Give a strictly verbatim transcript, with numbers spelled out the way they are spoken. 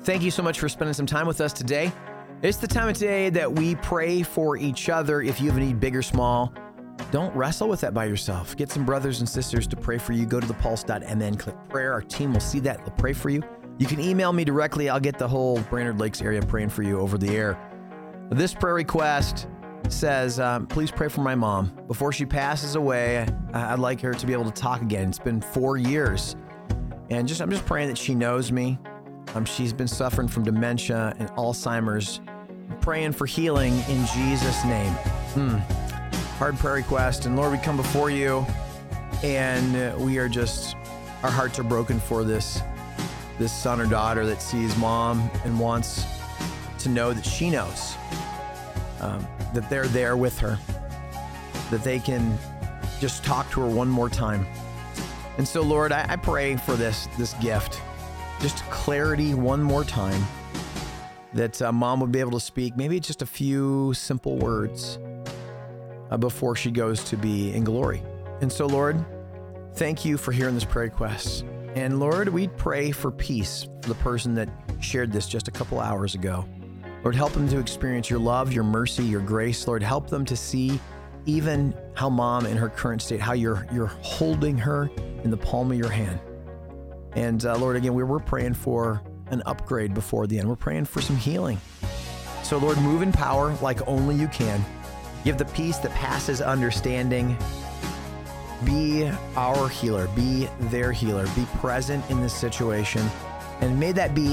thank you so much for spending some time with us today. It's the time of day that we pray for each other. If you have a need, big or small, don't wrestle with that by yourself. Get some brothers and sisters to pray for you. Go to the pulse dot m n, click prayer. Our team will see that. They'll pray for you. You can email me directly. I'll get the whole Brainerd Lakes area praying for you over the air. This prayer request says, um, please pray for my mom. Before she passes away, I'd like her to be able to talk again. It's been four years. And just I'm just praying that she knows me. Um, she's been suffering from dementia and Alzheimer's. I'm praying for healing in Jesus' name. Hmm. Hard prayer request. And Lord, we come before you, and we are just, our hearts are broken for this, this son or daughter that sees mom and wants to know that she knows. Um, that they're there with her, that they can just talk to her one more time. And so, Lord, I, I pray for this, this gift, just clarity one more time, that uh, mom would be able to speak maybe just a few simple words uh, before she goes to be in glory. And so, Lord, thank you for hearing this prayer request. And Lord, we pray for peace for the person that shared this just a couple hours ago. Lord, help them to experience your love, your mercy, your grace. Lord, help them to see even how mom in her current state, how you're you're holding her in the palm of your hand. And uh, Lord, again, we we're praying for an upgrade before the end. We're praying for some healing. So Lord, move in power like only you can. Give the peace that passes understanding. Be our healer. Be their healer. Be present in this situation. And may that be